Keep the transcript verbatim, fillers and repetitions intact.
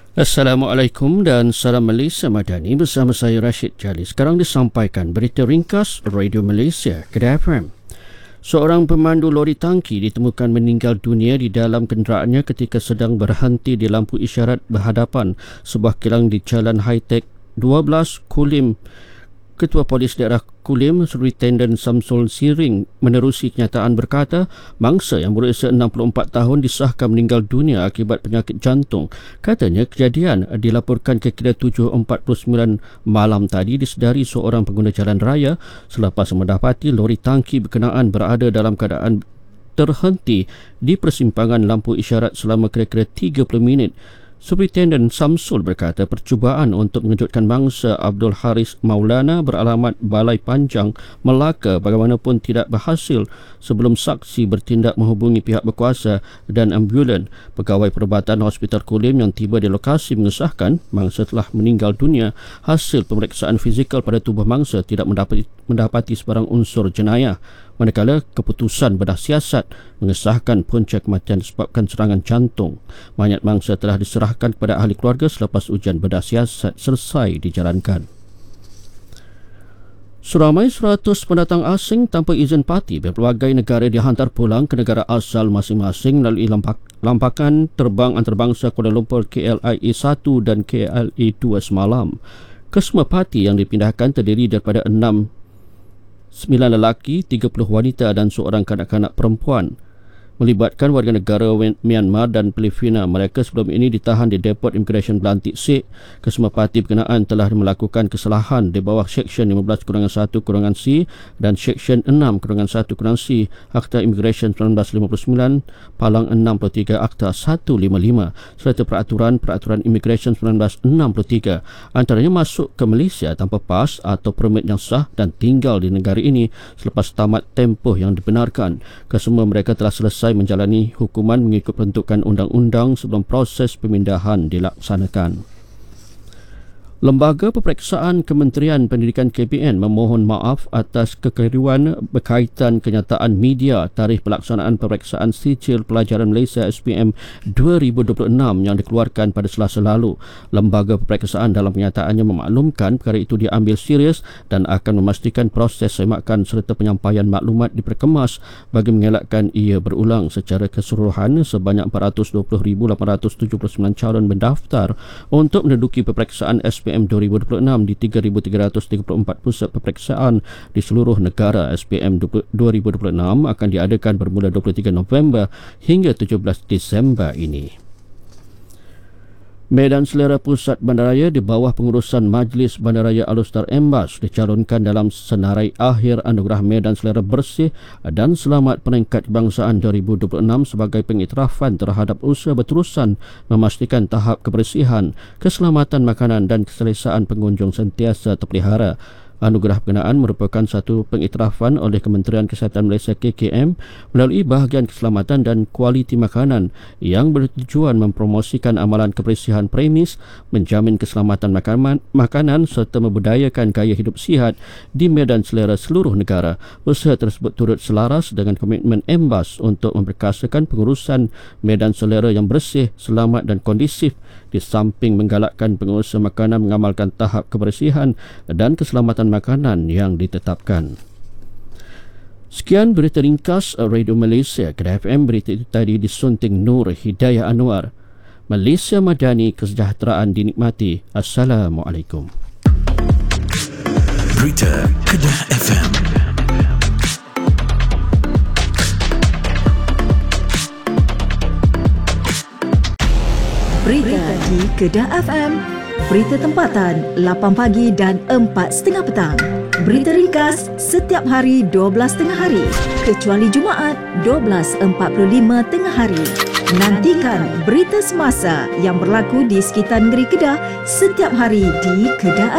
Assalamualaikum dan salam Malaysia Madani bersama saya Rashid Jali. Sekarang disampaikan berita ringkas Radio Malaysia Kedah F M. Seorang pemandu lori tangki ditemukan meninggal dunia di dalam kenderaannya ketika sedang berhenti di lampu isyarat berhadapan sebuah kilang di Jalan High-Tech dua belas Kulim. Ketua Polis Daerah Kulim, Superintendent Samsul Siring menerusi kenyataan berkata, mangsa yang berusia enam puluh empat tahun disahkan meninggal dunia akibat penyakit jantung. Katanya kejadian dilaporkan kira-kira tujuh empat puluh sembilan malam tadi disedari seorang pengguna jalan raya selepas mendapati lori tangki berkenaan berada dalam keadaan terhenti di persimpangan lampu isyarat selama kira-kira tiga puluh minit. Superintendent Samsul berkata percubaan untuk mengejutkan mangsa Abdul Haris Maulana beralamat Balai Panjang Melaka bagaimanapun tidak berhasil sebelum saksi bertindak menghubungi pihak berkuasa dan ambulan. Pegawai perubatan Hospital Kulim yang tiba di lokasi mengesahkan mangsa telah meninggal dunia hasil pemeriksaan fizikal pada tubuh mangsa tidak mendapati, mendapati sebarang unsur jenayah. Manakala keputusan bedah siasat mengesahkan punca kematian disebabkan serangan jantung. Mayat mangsa telah diserahkan kepada ahli keluarga selepas ujian bedah siasat selesai dijalankan. Seramai seratus pendatang asing tanpa izin parti berpelbagai negara dihantar pulang ke negara asal masing-masing melalui lampak, lampakan terbang antarabangsa Kuala Lumpur K L I A satu dan K L I A dua semalam. Kesemua parti yang dipindahkan terdiri daripada enam sembilan lelaki, tiga puluh wanita dan seorang kanak-kanak perempuan. Melibatkan warga negara Myanmar dan Filipina. Mereka sebelum ini ditahan di Depot Immigration Belantik Sik. Kesemua parti berkenaan telah melakukan kesalahan di bawah Seksyen lima belas satu C dan Seksyen enam satu C Akta Immigration seribu sembilan ratus lima puluh sembilan Palang enam puluh tiga Akta seratus lima puluh lima serta peraturan-peraturan Immigration seribu sembilan ratus enam puluh tiga. Antaranya masuk ke Malaysia tanpa pas atau permit yang sah dan tinggal di negara ini selepas tamat tempoh yang dibenarkan. Kesemua mereka telah selesai menjalani hukuman mengikut peruntukan undang-undang sebelum proses pemindahan dilaksanakan. Lembaga Peperiksaan Kementerian Pendidikan K P N memohon maaf atas kekeliruan berkaitan kenyataan media tarikh pelaksanaan peperiksaan sijil pelajaran Malaysia S P M dua ribu dua puluh enam yang dikeluarkan pada Selasa lalu. Lembaga Peperiksaan dalam kenyataannya memaklumkan perkara itu diambil serius dan akan memastikan proses semakan serta penyampaian maklumat diperkemas bagi mengelakkan ia berulang. Secara keseluruhan, sebanyak empat ratus dua puluh ribu lapan ratus tujuh puluh sembilan calon mendaftar untuk menduduki peperiksaan S P M dua ribu dua puluh enam di tiga ribu tiga ratus tiga puluh empat pusat peperiksaan di seluruh negara. S P M dua ribu dua puluh enam akan diadakan bermula dua puluh tiga November hingga tujuh belas Disember ini. Medan Selera Pusat Bandaraya di bawah pengurusan Majlis Bandaraya Alustar Embas dicalonkan dalam senarai akhir Anugerah Medan Selera Bersih dan Selamat Peringkat Kebangsaan dua ribu dua puluh enam sebagai pengiktirafan terhadap usaha berterusan memastikan tahap kebersihan, keselamatan makanan dan keselesaan pengunjung sentiasa terpelihara. Anugerah berkenaan merupakan satu pengiktirafan oleh Kementerian Kesihatan Malaysia K K M melalui bahagian keselamatan dan kualiti makanan yang bertujuan mempromosikan amalan kebersihan premis, menjamin keselamatan makanan, makanan serta membudayakan gaya hidup sihat di medan selera seluruh negara. Usaha tersebut turut selaras dengan komitmen Embas untuk memperkasakan pengurusan medan selera yang bersih, selamat dan kondisif di samping menggalakkan pengusaha makanan mengamalkan tahap kebersihan dan keselamatan makanan yang ditetapkan. Sekian berita ringkas Radio Malaysia Kedah F M. Berita itu tadi disunting Nur Hidayah Anwar. Malaysia Madani, kesejahteraan dinikmati. Assalamualaikum. Berita Kedah F M. Berita di Kedah F M. Berita tempatan lapan pagi dan empat tiga puluh petang. Berita ringkas setiap hari dua belas tengah hari kecuali Jumaat dua belas empat puluh lima tengah hari. Nantikan berita semasa yang berlaku di sekitar negeri Kedah setiap hari di Kedah